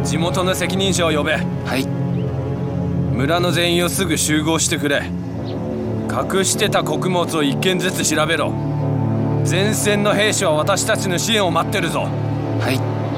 地元の責任者を呼べ。 はい。 村の全員をすぐ集合してくれ。隠してた穀物を1件ずつ調べろ。前線の兵士は私たちの支援を待ってるぞ。 はい。